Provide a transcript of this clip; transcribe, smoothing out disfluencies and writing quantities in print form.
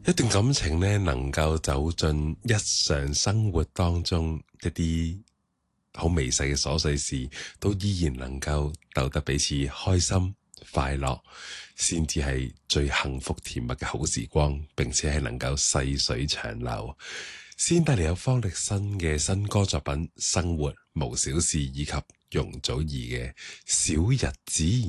一段感情呢，能夠走進日常生活當中一啲好微細嘅瑣碎事，都依然能夠逗得彼此開心快樂，先至係最幸福甜蜜嘅好時光，並且係能夠細水長流。先帶嚟有方力申嘅新歌作品《生活無小事》，以及容祖兒嘅《小日子》。